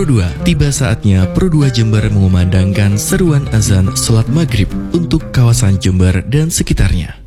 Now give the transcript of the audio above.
Pro 2. Tiba saatnya Pro 2 Jember mengumandangkan seruan azan sholat maghrib untuk kawasan Jember dan sekitarnya.